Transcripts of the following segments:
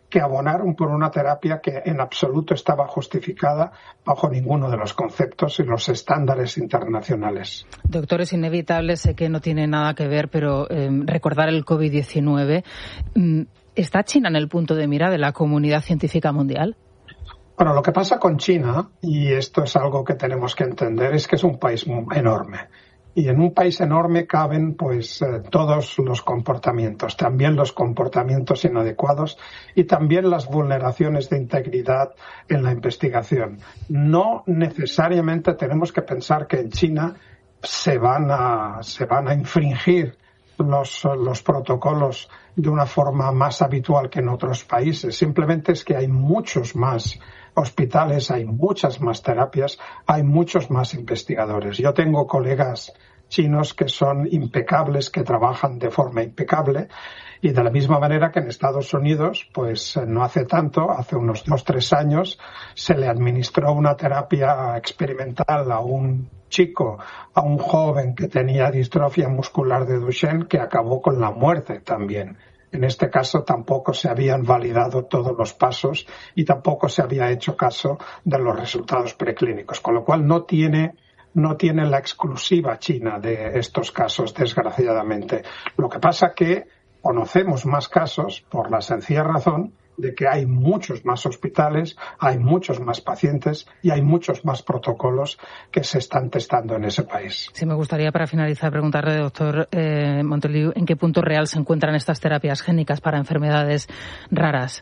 que abonaron por una terapia que en absoluto estaba justificada bajo ninguno de los conceptos y los estándares internacionales. Doctor, es inevitable, sé que no tiene nada que ver, pero recordar el COVID-19. ¿Está China en el punto de mira de la comunidad científica mundial? Bueno, lo que pasa con China, y esto es algo que tenemos que entender, es que es un país enorme. Y en un país enorme caben todos los comportamientos, también los comportamientos inadecuados y también las vulneraciones de integridad en la investigación. No necesariamente tenemos que pensar que en China se van a infringir los protocolos de una forma más habitual que en otros países. Simplemente es que hay muchos más hospitales, hay muchas más terapias, hay muchos más investigadores. Yo tengo colegas chinos que son impecables, que trabajan de forma impecable, y de la misma manera que en Estados Unidos, pues no hace tanto, hace unos 2-3 años, se le administró una terapia experimental a un joven que tenía distrofia muscular de Duchenne, que acabó con la muerte también. En este caso tampoco se habían validado todos los pasos y tampoco se había hecho caso de los resultados preclínicos, con lo cual no tiene la exclusiva China de estos casos, desgraciadamente. Lo que pasa que conocemos más casos por la sencilla razón de que hay muchos más hospitales, hay muchos más pacientes y hay muchos más protocolos que se están testando en ese país. Sí, me gustaría para finalizar preguntarle, doctor Montoliu, ¿en qué punto real se encuentran estas terapias génicas para enfermedades raras?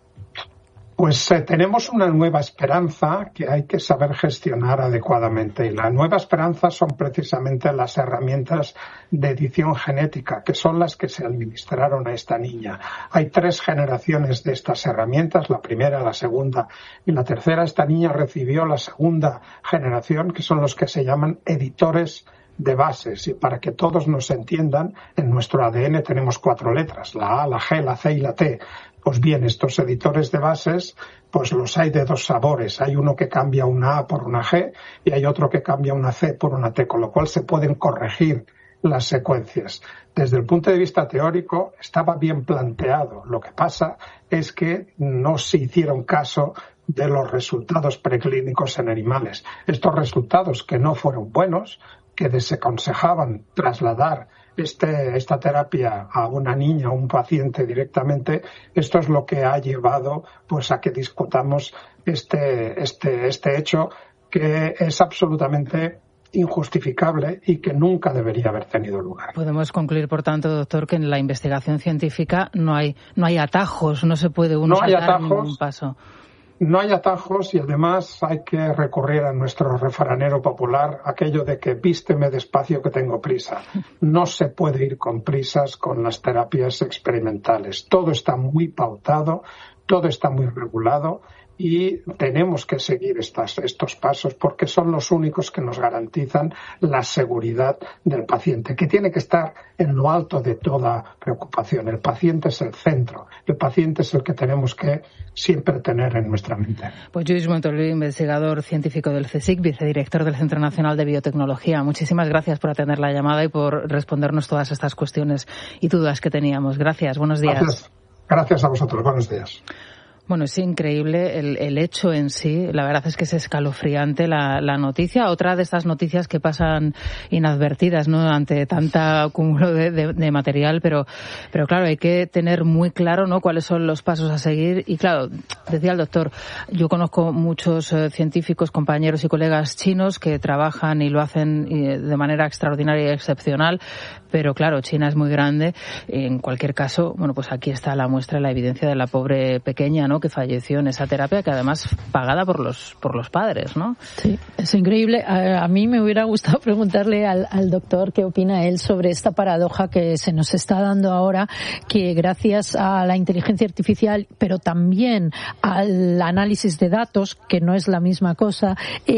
Pues tenemos una nueva esperanza que hay que saber gestionar adecuadamente. Y la nueva esperanza son precisamente las herramientas de edición genética, que son las que se administraron a esta niña. Hay 3 generaciones de estas herramientas, la primera, la segunda y la tercera. Esta niña recibió la segunda generación, que son los que se llaman editores de bases. Y para que todos nos entiendan, en nuestro ADN tenemos 4 letras, la A, la G, la C y la T. Pues bien, estos editores de bases, pues los hay de 2 sabores. Hay uno que cambia una A por una G y hay otro que cambia una C por una T, con lo cual se pueden corregir las secuencias. Desde el punto de vista teórico estaba bien planteado. Lo que pasa es que no se hicieron caso de los resultados preclínicos en animales. Estos resultados que no fueron buenos, que desaconsejaban trasladar esta terapia a una niña, a un paciente directamente, esto es lo que ha llevado pues a que discutamos este hecho que es absolutamente injustificable y que nunca debería haber tenido lugar. Podemos concluir, por tanto, doctor, que en la investigación científica no hay atajos, no se puede uno saltar ningún paso. No hay atajos y además hay que recurrir a nuestro refranero popular, aquello de que vísteme despacio que tengo prisa. No se puede ir con prisas con las terapias experimentales. Todo está muy pautado, todo está muy regulado y tenemos que seguir estos pasos porque son los únicos que nos garantizan la seguridad del paciente, que tiene que estar en lo alto de toda preocupación. El paciente es el centro, el paciente es el que tenemos que siempre tener en nuestra mente. Pues Lluís Montoliu, investigador científico del CSIC, vicedirector del Centro Nacional de Biotecnología. Muchísimas gracias por atender la llamada y por respondernos todas estas cuestiones y dudas que teníamos. Gracias, buenos días. Gracias a vosotros, buenos días. Bueno, es increíble el hecho en sí. La verdad es que es escalofriante la noticia. Otra de estas noticias que pasan inadvertidas, ¿no?, ante tanta acúmulo de material, pero claro, hay que tener muy claro, ¿no?, cuáles son los pasos a seguir. Y claro, decía el doctor, yo conozco muchos científicos, compañeros y colegas chinos que trabajan y lo hacen de manera extraordinaria y excepcional, pero claro, China es muy grande. En cualquier caso, bueno, pues aquí está la muestra, la evidencia de la pobre pequeña, ¿no?, que falleció en esa terapia, que además pagada por los padres, ¿no? Sí, es increíble. A mí me hubiera gustado preguntarle al doctor qué opina él sobre esta paradoja que se nos está dando ahora, que gracias a la inteligencia artificial, pero también al análisis de datos, que no es la misma cosa,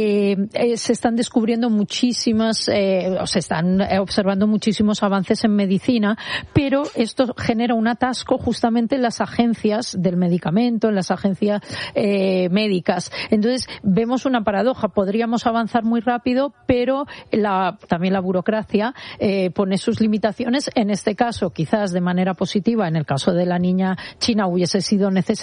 se están descubriendo se están observando muchísimos avances en medicina, pero esto genera un atasco justamente en las agencias del medicamento, en las agencias médicas. Entonces, vemos una paradoja. Podríamos avanzar muy rápido, pero también la burocracia pone sus limitaciones. En este caso, quizás de manera positiva, en el caso de la niña china hubiese sido necesario